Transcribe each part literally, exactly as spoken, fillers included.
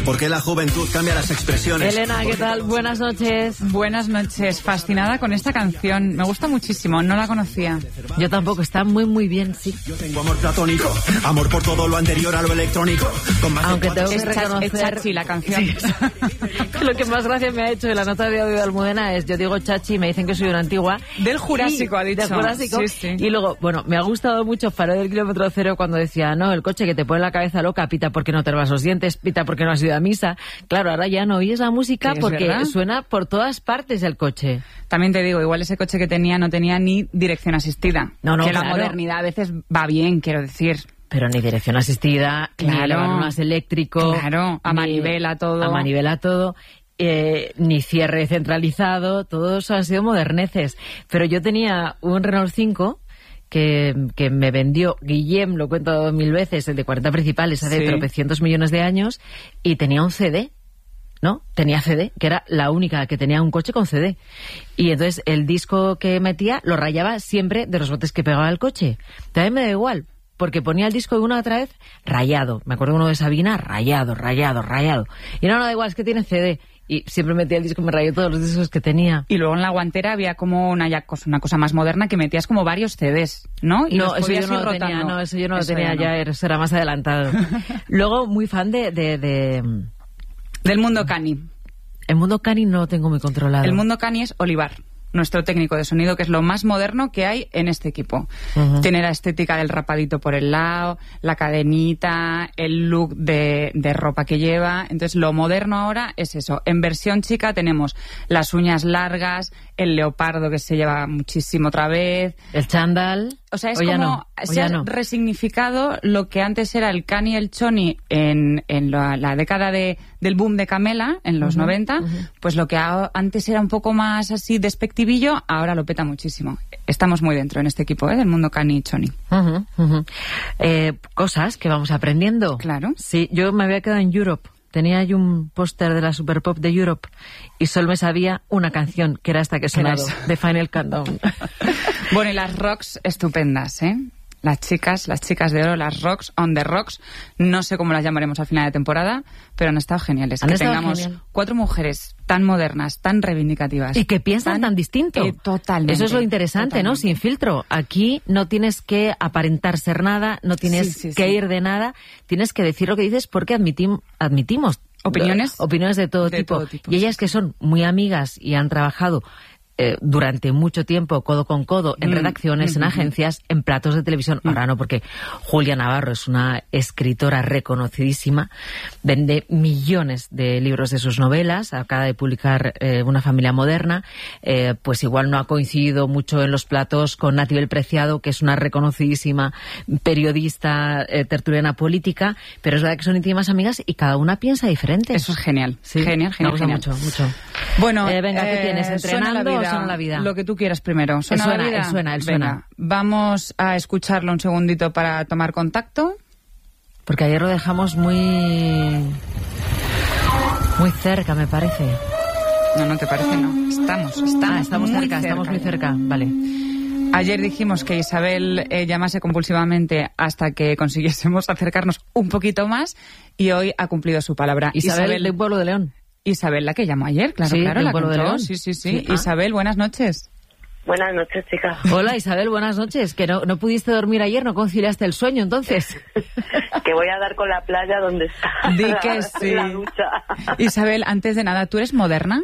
Porque la juventud cambia las expresiones. Elena, ¿qué tal? Buenas noches. Buenas noches. Fascinada con esta canción. Me gusta muchísimo. No la conocía. Yo tampoco. Está muy, muy bien, sí. Yo tengo amor platónico. Amor por todo lo anterior a lo electrónico. Con más Aunque de tengo que Es, reconocer... es chachi la canción. Sí. Lo que más gracia me ha hecho de la nota de audio de Almudena es, yo digo chachi y me dicen que soy una antigua. Del Jurásico, y, ha dicho. Del Jurásico. Sí, sí. Y luego, bueno, me ha gustado mucho Faro del Kilómetro Cero cuando decía, no, el coche que te pone la cabeza loca, pita porque no te lavas los dientes, pita porque no has ido a misa. Claro, ahora ya no oyes la música Sí, porque verdad. suena por todas partes el coche. También te digo, igual ese coche que tenía no tenía ni dirección asistida. No, no, que claro. la modernidad a veces va bien, quiero decir. Pero ni dirección asistida, Claro. ni elevadoras eléctrico. Claro, a ni- manivela todo. A manivela todo. Eh, ni cierre centralizado, todos han sido moderneces. Pero yo tenía un Renault cinco que, que me vendió Guillem, lo cuento mil veces, el de cuarenta principales, hace Sí. tropecientos millones de años, y tenía un C D, ¿no? Tenía C D, que era la única que tenía un coche con C D. Y entonces el disco que metía lo rayaba siempre de los botes que pegaba el coche. También me da igual, porque ponía el disco de una otra vez rayado. Me acuerdo uno de Sabina, rayado, rayado, rayado. Y no, no da igual, es que tiene C D. Y siempre metía el disco, me rayó todos los discos que tenía. Y luego en la guantera había como una, ya cosa, una cosa más moderna que metías como varios C Ds, ¿no? Y no, los eso podías yo no ir lo tenía, rotando. no, eso yo no lo Eso tenía, ya no. ya eso era más adelantado. Luego, muy fan de... de, de... Del mundo cani. El mundo cani no lo tengo muy controlado. El mundo cani es Olivar, nuestro técnico de sonido, que es lo más moderno que hay en este equipo. Ujú. Tiene la estética del rapadito por el lado, la cadenita, el look de, de ropa que lleva. Entonces, lo moderno ahora es eso. En versión chica tenemos las uñas largas, el leopardo que se lleva muchísimo otra vez. El chándal... O sea, es O ya como no, o se ya ha no. resignificado lo que antes era el cani y el choni en, en la, la década de, del boom de Camela, en los Ujú, noventa, ujú. pues lo que a- antes era un poco más así despectivillo, ahora lo peta muchísimo. Estamos muy dentro en este equipo, ¿eh? Del mundo cani y choni. Ujú, ujú. Eh, cosas que vamos aprendiendo. Claro. Sí, yo me había quedado en Europe. Tenía ahí un póster de la Super Pop de Europe y solo me sabía una canción, que era esta que he ¿Qué era sonado, esa? de Final Countdown. Bueno, y las rocks estupendas, ¿eh? Las chicas, las chicas de oro, las rocks, on the rocks, no sé cómo las llamaremos al final de temporada, pero han estado geniales. Han que estado tengamos genial. cuatro mujeres tan modernas, tan reivindicativas. Y que piensan tan, distinto. eh, totalmente. Eso es lo interesante, ¿no? Totalmente. Sin filtro. Aquí no tienes que aparentar ser nada, no tienes Sí, sí, que sí. ir de nada, tienes que decir lo que dices porque admitim- admitimos Opiniones. opiniones de todo De tipo. todo tipo, Y ellas sí. que son muy amigas y han trabajado eh, durante mucho tiempo codo con codo en Mm, redacciones, en mm, agencias, en platos de televisión. Ahora no, porque Julia Navarro es una escritora reconocidísima, vende millones de libros de sus novelas, acaba de publicar eh, Una familia moderna, eh, pues igual no ha coincidido mucho en los platos con Natibel Preciado, que es una reconocidísima periodista eh, tertuliana política, pero es verdad que son íntimas amigas y cada una piensa diferente. Eso es genial. Sí, Genial, me genial, gusta genial. mucho, mucho. Bueno, Eh, venga, ¿qué eh, tienes? ¿suena ¿Entrenando la o vida? suena la vida? Lo que tú quieras primero. ¿Suena, Él suena, la vida? él suena, él Venga, suena. vamos a escucharlo un segundito para tomar contacto. Porque ayer lo dejamos muy... muy cerca, me parece. No, no te parece, no. Estamos, estamos, Ah, estamos muy cerca, estamos muy cerca. Vale. Ayer dijimos que Isabel eh, llamase compulsivamente hasta que consiguiésemos acercarnos un poquito más y hoy ha cumplido su palabra. Isabel, de Pueblo de León. Isabel, la que llamó ayer, claro, Sí, claro, del la Pueblo de contó. León. Sí, sí, sí. Sí, ah. Isabel, buenas noches. Buenas noches, chicas. Hola Isabel, buenas noches. Que no, no pudiste dormir ayer, no conciliaste el sueño entonces. Que voy a dar con la playa donde está Di la, que sí. la ducha. Isabel, antes de nada, ¿tú eres moderna?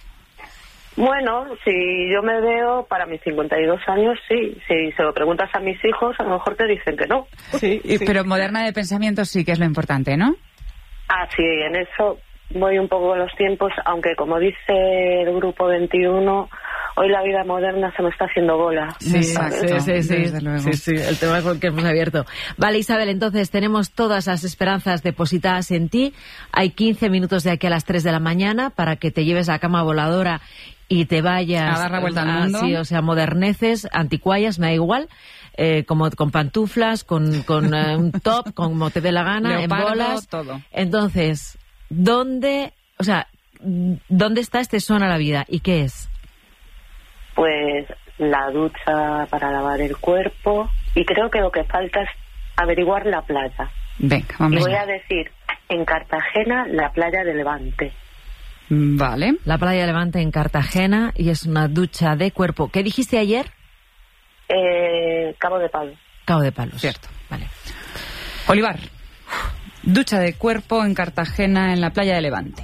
Bueno, si yo me veo para mis cincuenta y dos años, sí. Si se lo preguntas a mis hijos, a lo mejor te dicen que no. Sí, pero moderna de pensamiento sí que es lo importante, ¿no? Ah, sí, en eso voy un poco con los tiempos, aunque como dice el Grupo veintiuno, hoy la vida moderna se me está haciendo bola. Sí, exacto, sí, sí, desde luego. sí, sí, el tema con que hemos abierto. Vale, Isabel, entonces tenemos todas las esperanzas depositadas en ti. Hay quince minutos de aquí a las tres de la mañana para que te lleves la cama voladora y te vayas A dar la vuelta al ah, mundo. sí, o sea, moderneces, anticuallas, me da igual. Eh, como con pantuflas, con, con eh, un top, como te dé la gana, Leopardo, en bolas. todo. Entonces, ¿dónde, o sea, dónde está este Suena la Vida y qué es? Pues la ducha para lavar el cuerpo y creo que lo que falta es averiguar la playa. Venga, Y vamos. voy a decir en Cartagena, la playa de Levante. Vale. La playa de Levante en Cartagena y es una ducha de cuerpo. ¿Qué dijiste ayer? Eh, Cabo de Palos. Cabo de Palos. Cierto. Vale. Olivar. Ducha de cuerpo en Cartagena en la playa de Levante.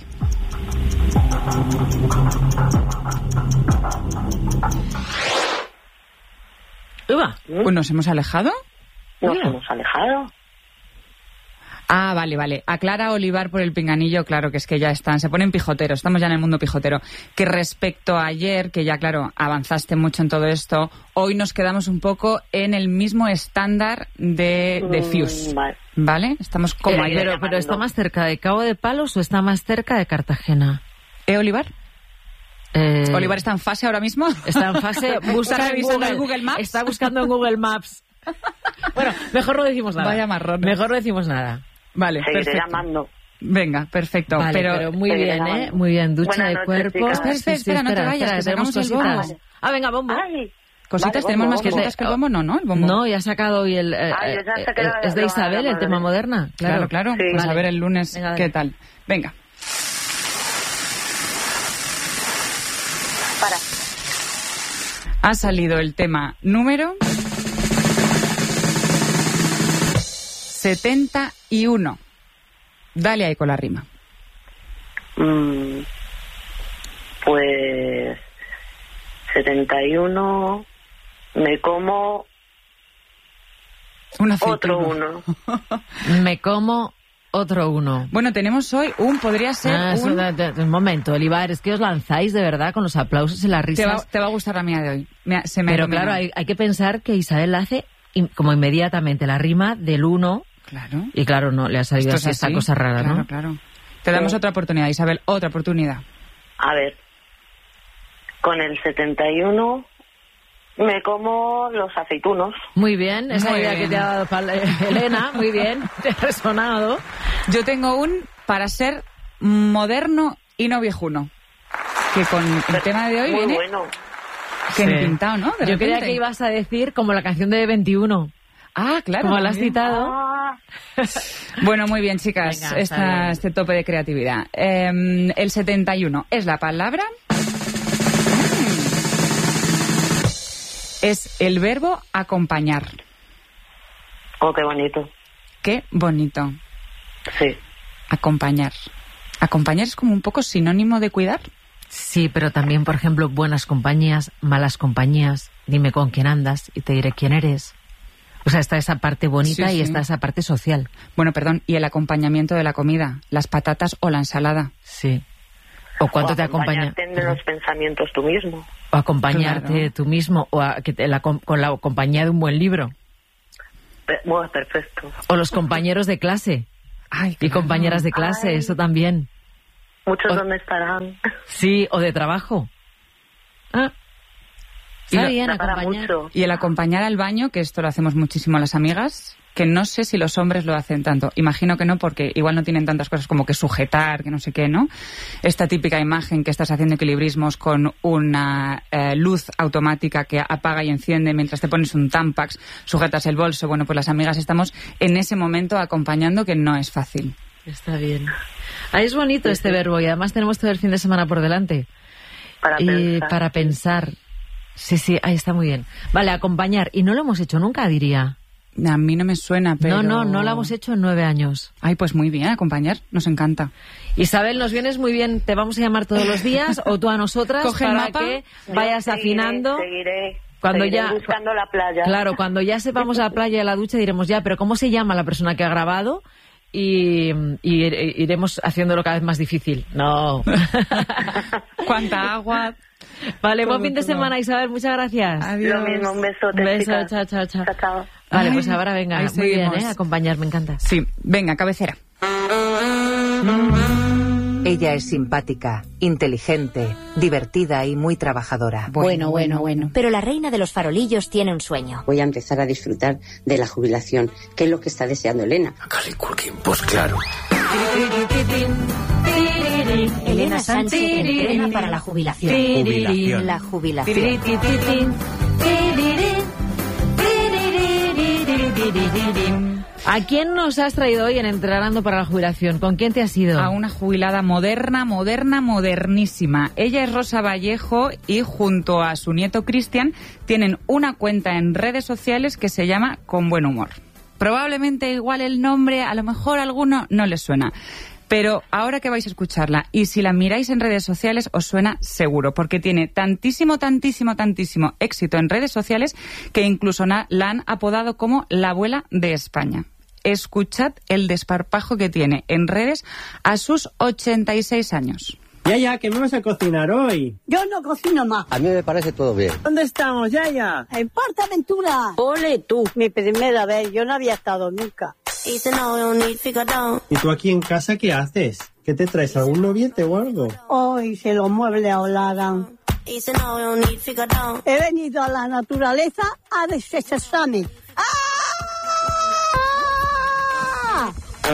Uva. Pues nos hemos alejado. Nos Mira. hemos alejado. Ah, vale, vale. Aclara Olivar por el pinganillo, claro, que es que ya están, se ponen pijoteros, estamos ya en el mundo pijotero. Que respecto a ayer, que ya, claro, avanzaste mucho en todo esto, hoy nos quedamos un poco en el mismo estándar de, de Fuse. Mm, vale. ¿Vale? Estamos como Eh, ayer. pero, pero ¿está más cerca de Cabo de Palos o está más cerca de Cartagena? ¿Eh, Olivar? Eh, ¿Olivar está en fase ahora mismo? Está en fase. Busca ¿Está en revisando Google, el Google Maps? Está buscando en Google Maps. Bueno, mejor no decimos nada. Vaya marrón. Mejor no decimos nada. Vale, Seguiré perfecto. llamando. Venga, perfecto. Vale, pero, pero, muy seguiré bien, ¿eh? grabando. Muy bien. Ducha Buenas de noches, cuerpo. chicas. Espera, espera, espera, no te vayas, que tenemos sacamos el cositas. bombo. Ah, venga, bombo. Ay, cositas, vale, tenemos bombo, más bombo. cositas que el bombo, no, ¿no? El bombo. No, ya ha sacado hoy el... eh, Ah, yo ya eh, saqué la- es de la- Isabel, la el tema moderna. Claro, claro. Sí. Pues a Vale. ver el lunes Venga, dale. qué tal. Venga. Para. Ha salido el tema número setenta y uno. Dale ahí con la rima. Mm, pues setenta y uno, me como Una otro aceituna. uno. Me como otro uno. Bueno, tenemos hoy un, podría ser Ah, eso un... da- da- un momento, Olivar, es que os lanzáis de verdad con los aplausos y las Te va, risas. te va a gustar la mía de hoy. Me ha- se me ha Pero iluminado. claro, hay, hay que pensar que Isabel hace in- como inmediatamente la rima del uno Claro. y claro, no le ha salido Esto es así esta así. cosa rara, Claro, ¿no? claro. Te damos Sí. otra oportunidad, Isabel, otra oportunidad. A ver, con el setenta y uno me como los aceitunos. Muy bien, esa Muy idea bien. que te ha dado Pal- eh, Elena, muy bien, te ha resonado. Yo tengo un para ser moderno y no viejuno. Que con el tema de hoy Muy viene bueno. que Sí. pintado, ¿no? De Yo creía repente. que ibas a decir como la canción de veintiuno, Ah, claro. como la has también. citado. Ah, Bueno, muy bien, chicas. Venga, está Esta- bien. este tope de creatividad. Eh, el setenta y uno es la palabra. Es el verbo acompañar. oh, qué bonito. Qué bonito. Sí. Acompañar. Acompañar es como un poco sinónimo de cuidar. Sí, pero también, por ejemplo, buenas compañías, malas compañías, dime con quién andas y te diré quién eres. O sea, está esa parte bonita Sí, y sí. está esa parte social. Bueno, perdón, y el acompañamiento de la comida, las patatas o la ensalada. Sí. O cuánto O te acompaña. acompañarte en los pensamientos tú mismo. O acompañarte Claro. tú mismo, o a- que te la com- con la compañía de un buen libro. Pe- Bueno, perfecto. O los compañeros de clase Ay, y claro. compañeras de clase, Ay. eso también. Muchos O- dónde estarán. Sí, o de trabajo. Ah. Y Está lo- bien Da para acompañar. mucho. Y el acompañar al baño, que esto lo hacemos muchísimo las amigas, que no sé si los hombres lo hacen tanto. Imagino que no, porque igual no tienen tantas cosas como que sujetar, que no sé qué, ¿no? Esta típica imagen que estás haciendo equilibrismos con una eh, luz automática que apaga y enciende mientras te pones un Tampax, sujetas el bolso. Bueno, pues las amigas estamos en ese momento acompañando, que no es fácil. Está bien. Ah, es bonito este verbo y además tenemos todo el fin de semana por delante. Para y pensar. para pensar. Sí, sí, ahí está muy bien. Vale, acompañar. Y no lo hemos hecho nunca, diría. A mí no me suena, pero... No, no, no lo hemos hecho en nueve años. Ay, pues muy bien, acompañar, nos encanta. Isabel, nos vienes muy bien. Te vamos a llamar todos los días o tú a nosotras Coge el para mapa. que Yo vayas seguiré, afinando. Seguiré, Cuando seguiré ya- buscando la playa. Claro, cuando ya sepamos la playa y la ducha diremos ya, pero ¿cómo se llama la persona que ha grabado? Y, y iremos haciéndolo cada vez más difícil. No. ¿Cuánta agua? Vale, Todo, buen fin de todo. semana, Isabel. Muchas gracias. Adiós. Lo mismo, un besote, Un beso, chicas. chao, chao, chao. Chao, chao. Vale, Ay, pues ahora venga. ahí Muy bien, seguimos. ¿eh? Acompañar, me encanta. Sí, venga, cabecera. Ella es simpática, inteligente, divertida y muy trabajadora. Bueno, bueno, bueno. Pero la reina de los farolillos tiene un sueño. Voy a empezar a disfrutar de la jubilación, que es lo que está deseando Elena. Macaulay Culkin, pues claro. Elena Sánchez entrena para la jubilación. Jubilación. La jubilación. ¿A quién nos has traído hoy en Entrenando para la Jubilación? ¿Con quién te has ido? A una jubilada moderna, moderna, modernísima. Ella es Rosa Vallejo y junto a su nieto Cristian tienen una cuenta en redes sociales que se llama Con Buen Humor. Probablemente igual el nombre, a lo mejor a alguno no les suena. Pero ahora que vais a escucharla, y si la miráis en redes sociales, os suena seguro, porque tiene tantísimo, tantísimo, tantísimo éxito en redes sociales que incluso la han apodado como la abuela de España. Escuchad el desparpajo que tiene en redes a sus ochenta y seis años. Yaya, ¿qué me vas a cocinar hoy? Yo no cocino más. A mí me parece todo bien. ¿Dónde estamos, Yaya? En PortAventura. Ole tú, mi primera vez. Yo no había estado nunca. ¿Y tú aquí en casa qué haces? ¿Qué te traes? ¿Algún noviete o algo? Hoy se los muebles hablaran. He venido a la naturaleza a desestresarme. ¡Ah!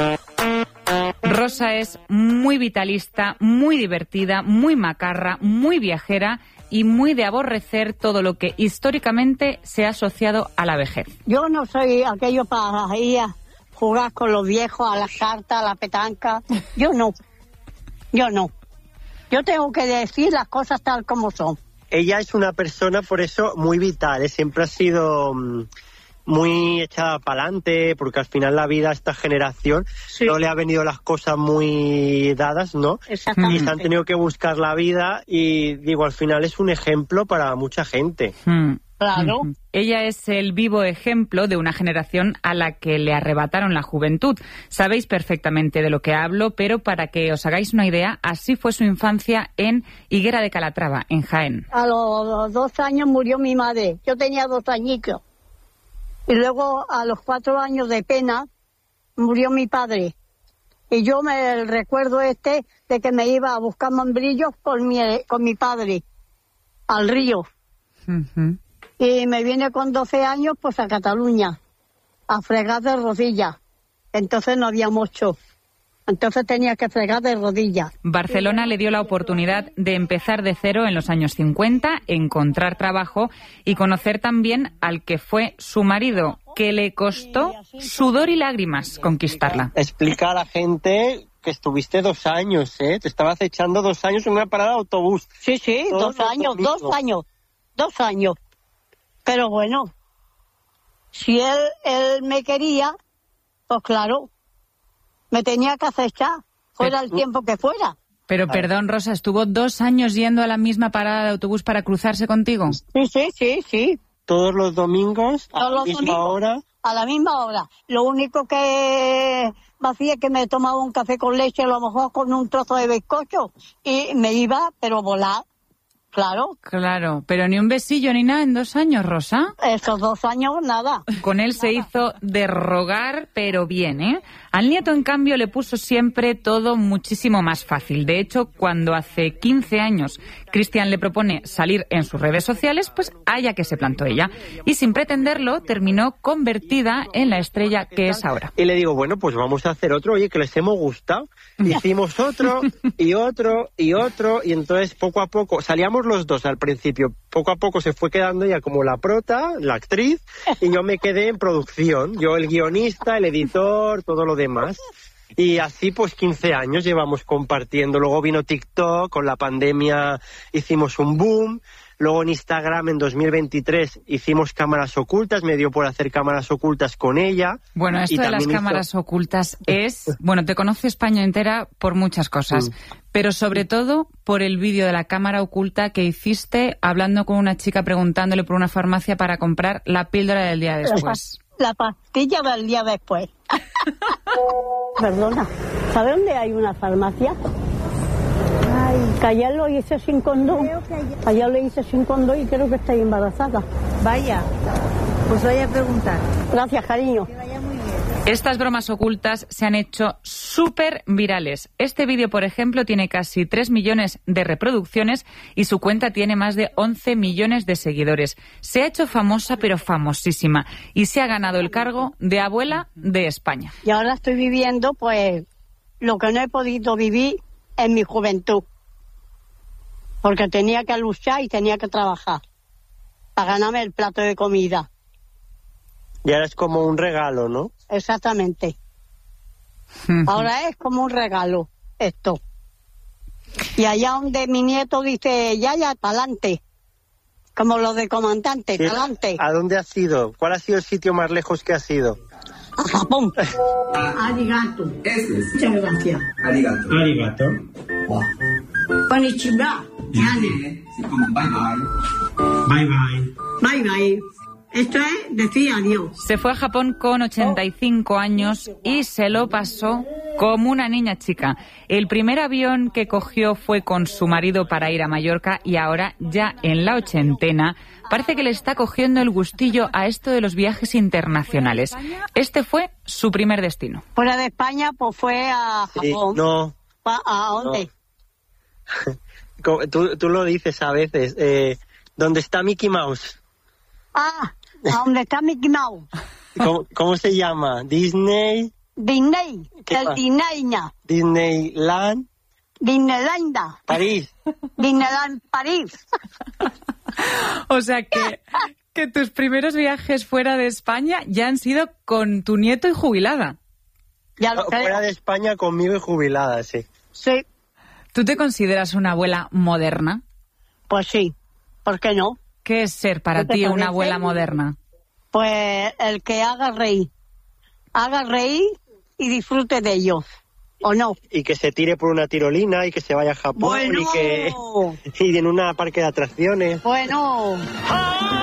Rosa es muy vitalista, muy divertida, muy macarra, muy viajera y muy de aborrecer todo lo que históricamente se ha asociado a la vejez. Yo no soy aquello para ir a jugar con los viejos, a las cartas, a la petanca. Yo no. Yo no. Yo tengo que decir las cosas tal como son. Ella es una persona, por eso, muy vital, ¿eh? Siempre ha sido um, muy echada para adelante, porque al final la vida a esta generación sí. no le ha venido las cosas muy dadas, ¿no? Exactamente. Y se han tenido que buscar la vida y, digo, al final es un ejemplo para mucha gente. Mm. Claro. Uh-huh. Ella es el vivo ejemplo de una generación a la que le arrebataron la juventud. Sabéis perfectamente de lo que hablo, pero para que os hagáis una idea, así fue su infancia en Higuera de Calatrava, en Jaén. A los dos años murió mi madre. Yo tenía dos añitos. Y luego, a los cuatro años de pena, murió mi padre. Y yo me recuerdo este de que me iba a buscar membrillos con mi, con mi padre al río. Uh-huh. Y me vine con doce años pues a Cataluña, a fregar de rodillas. Entonces no había mucho. Entonces tenía que fregar de rodillas. Barcelona le dio la oportunidad de empezar de cero en los años cincuenta, encontrar trabajo y conocer también al que fue su marido, que le costó sudor y lágrimas conquistarla. Explica a la gente que estuviste dos años, ¿eh? Te estabas echando dos años en una parada de autobús. Sí, sí, dos años, dos años, dos años. Pero bueno, si él, él me quería, pues claro, me tenía que acechar, fuera el tiempo que fuera. Pero perdón, Rosa, ¿estuvo dos años yendo a la misma parada de autobús para cruzarse contigo? Sí, sí, sí, sí. ¿Todos los domingos a Todos la los misma domingos, hora? A la misma hora. Lo único que me hacía es que me tomaba un café con leche, a lo mejor con un trozo de bizcocho, y me iba, pero volar. Claro. Claro, pero ni un besillo ni nada en dos años, Rosa. Esos dos años, nada. Con él se hizo de rogar, pero bien, ¿eh? Al nieto, en cambio, le puso siempre todo muchísimo más fácil. De hecho, cuando hace quince años Cristian le propone salir en sus redes sociales, pues allá que se plantó ella. Y sin pretenderlo, terminó convertida en la estrella que es ahora. Y le digo, bueno, pues vamos a hacer otro, oye, que les hemos gustado. Hicimos otro, y otro, y otro, y entonces poco a poco, salíamos los dos al principio, poco a poco se fue quedando ella como la prota, la actriz, y yo me quedé en producción, yo el guionista, el editor, todo lo demás. Y así pues quince años llevamos compartiendo. Luego vino TikTok, con la pandemia hicimos un boom. Luego en Instagram en dos mil veintitrés hicimos cámaras ocultas, me dio por hacer cámaras ocultas con ella. Bueno, esto de las cámaras hizo... ocultas es... Bueno, te conoce España entera por muchas cosas, mm. pero sobre todo por el vídeo de la cámara oculta que hiciste hablando con una chica preguntándole por una farmacia para comprar la píldora del día después. La, la pastilla del día después. Perdona, ¿sabe dónde hay una farmacia? Ay, que ayer lo hice sin condón. Ayer lo hice sin condón y creo que está embarazada. Vaya, pues voy a preguntar. Gracias, cariño. Que vaya muy bien. Estas bromas ocultas se han hecho súper virales. Este vídeo, por ejemplo, tiene casi tres millones de reproducciones y su cuenta tiene más de once millones de seguidores. Se ha hecho famosa, pero famosísima, y se ha ganado el cargo de abuela de España. Y ahora estoy viviendo, pues, lo que no he podido vivir en mi juventud, porque tenía que luchar y tenía que trabajar para ganarme el plato de comida. Y ahora es como un regalo, ¿no? exactamente. Ahora es como un regalo esto. Y allá donde mi nieto dice, ya, ya, pa'lante. Como lo de comandante, ¿Sí? pa'lante. ¿A dónde has ido? ¿Cuál ha sido el sitio más lejos que has ido? A Japón. Arigato. Muchas gracias. Arigato. Arigato. Konnichiwa. Bye bye. Bye bye. Bye bye. Esto es decir adiós. Se fue a Japón con ochenta y cinco años y se lo pasó como una niña chica. El primer avión que cogió fue con su marido para ir a Mallorca y ahora, ya en la ochentena, parece que le está cogiendo el gustillo a esto de los viajes internacionales. Este fue su primer destino. Fuera de España, pues fue a Japón. Sí, no. ¿A dónde? No. Tú, tú lo dices a veces. Eh, ¿Dónde está Mickey Mouse? Ah, ¿a dónde está Mickey Mouse? ¿Cómo, cómo se llama? Disney. Disney. El Disney. Disneyland. Disneyland. París. Disneyland París. O sea que, que tus primeros viajes fuera de España ya han sido con tu nieto y jubilada. Ya lo Fuera de España conmigo y jubilada, sí. Sí. ¿Tú te consideras una abuela moderna? Pues sí. ¿Por qué no? ¿Qué es ser para ti una abuela moderna? Pues el que haga reír. Haga reír y disfrute de ello. ¿O no? Y que se tire por una tirolina y que se vaya a Japón. Bueno. y que y en una parque de atracciones. Bueno.